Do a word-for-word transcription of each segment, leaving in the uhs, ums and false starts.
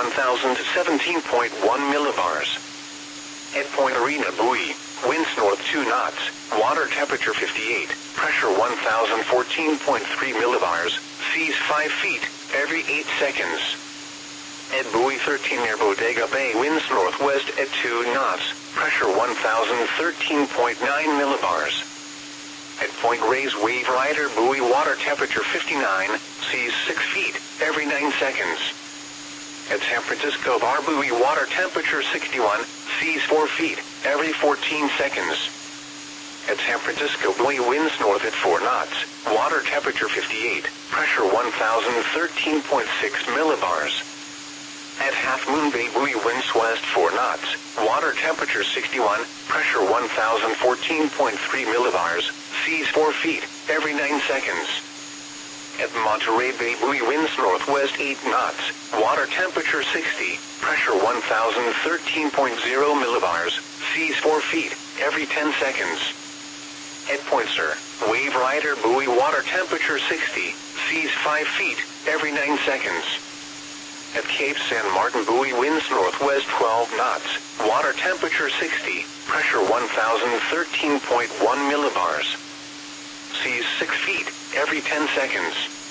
one thousand to seventeen point one millibars. At Point Arena buoy, winds north two knots, water temperature fifty-eight, pressure one thousand fourteen point three millibars, seas five feet, every eight seconds. At buoy thirteen near Bodega Bay, winds northwest at two knots, pressure one thousand thirteen point nine millibars. At Point Reyes Wave Rider buoy, water temperature fifty-nine, seas six feet, every nine seconds. At San Francisco Bar buoy, water temperature sixty-one, seas four feet, every fourteen seconds. At San Francisco buoy, winds north at four knots, water temperature fifty-eight, pressure one thousand thirteen point six millibars. At Half Moon Bay buoy, winds west four knots, water temperature sixty-one, pressure one thousand fourteen point three millibars, seas four feet, every nine seconds. At Monterey Bay buoy, winds northwest eight knots, water temperature sixty, pressure one thousand thirteen point zero millibars, seas four feet, every ten seconds. At Point Sur, Wave Rider buoy, water temperature sixty, seas five feet, every nine seconds. At Cape San Martin buoy, winds northwest twelve knots, water temperature sixty, pressure one thousand thirteen point one millibars. Seas six feet, every ten seconds.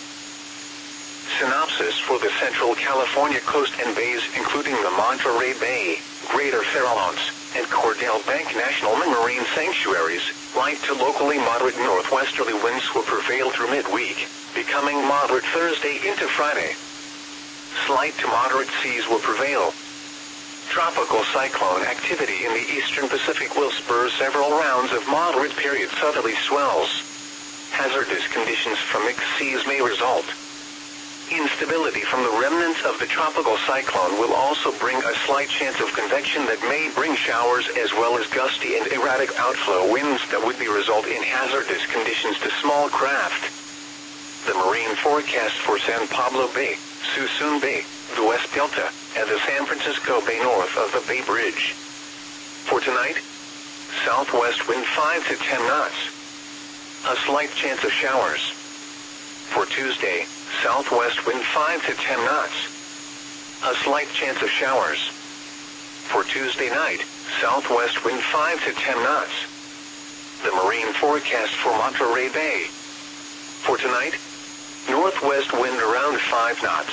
Synopsis for the Central California coast and bays, including the Monterey Bay, Greater Farallones, and Cordell Bank National Marine Sanctuaries, light to locally moderate northwesterly winds will prevail through midweek, becoming moderate Thursday into Friday. Slight to moderate seas will prevail. Tropical cyclone activity in the eastern Pacific will spur several rounds of moderate period southerly swells. Hazardous conditions from mixed seas may result. Instability from the remnants of the tropical cyclone will also bring a slight chance of convection that may bring showers as well as gusty and erratic outflow winds that would be result in hazardous conditions to small craft. The marine forecast for San Pablo Bay, Suisun Bay, the West Delta, and the San Francisco Bay north of the Bay Bridge. For tonight, southwest wind five to ten knots. A slight chance of showers. For Tuesday, southwest wind five to ten knots. A slight chance of showers. For Tuesday night, southwest wind five to ten knots. The marine forecast for Monterey Bay. For tonight, northwest wind around five knots.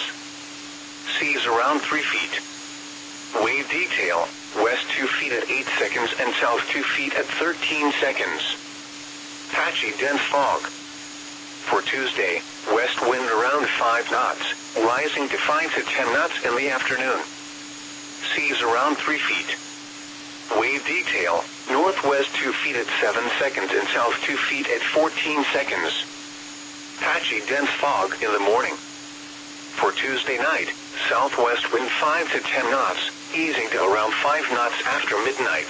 Seas around three feet. Wave detail, west two feet at eight seconds and south two feet at thirteen seconds. Patchy dense fog. For Tuesday, west wind around five knots, rising to five to ten knots in the afternoon. Seas around three feet. Wave detail, northwest two feet at seven seconds and south two feet at fourteen seconds. Patchy dense fog in the morning. For Tuesday night, southwest wind five to ten knots, easing to around five knots after midnight.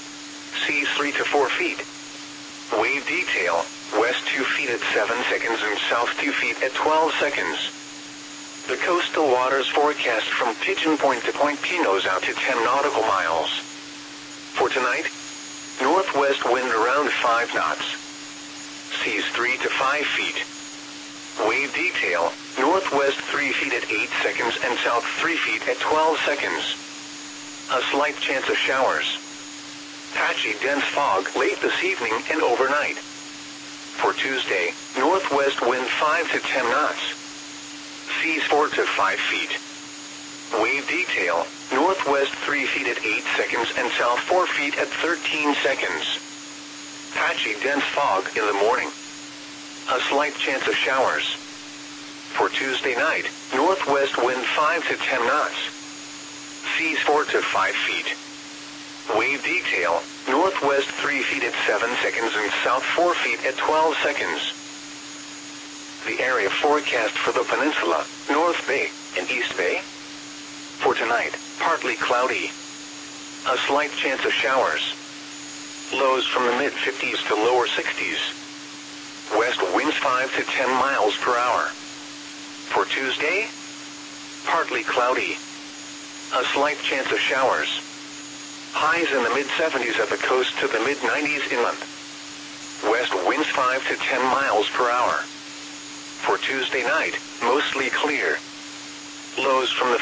Seas three to four feet. Wave detail, west two feet at seven seconds and south two feet at twelve seconds. The coastal waters forecast from Pigeon Point to Point Pinos out to ten nautical miles. For tonight, northwest wind around five knots. Seas three to five feet. Wave detail, northwest three feet at eight seconds and south three feet at twelve seconds. A slight chance of showers. Patchy dense fog late this evening and overnight. For Tuesday, northwest wind five to ten knots. Seas four to five feet. Wave detail, northwest three feet at eight seconds and south four feet at thirteen seconds. Patchy dense fog in the morning. A slight chance of showers. For Tuesday night, northwest wind five to ten knots. Seas four to five feet. Wave detail, northwest three feet at seven seconds and south four feet at twelve seconds. The area forecast for the peninsula, North Bay, and East Bay. For tonight, partly cloudy. A slight chance of showers. Lows from the mid fifties to lower sixties. West winds five to ten miles per hour. For Tuesday, partly cloudy. A slight chance of showers. Highs in the mid seventies at the coast to the mid nineties inland. West winds five to ten miles per hour. For Tuesday night, mostly clear. Lows from the